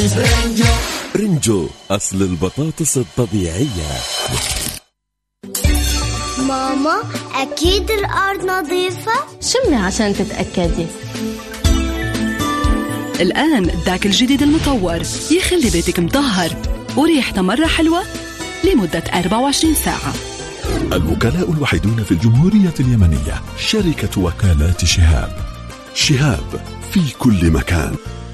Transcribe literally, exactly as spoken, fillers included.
رنجو أصل البطاطس الطبيعية. ماما أكيد الأرض نظيفة؟ شمي عشان تتأكدي. الآن الداك الجديد المطور يخلي بيتك مطهر وريحته مرة حلوة لمدة أربعة وعشرين ساعة. الوكلاء الوحيدون في الجمهورية اليمنية شركة وكالات شهاب. شهاب في كل مكان.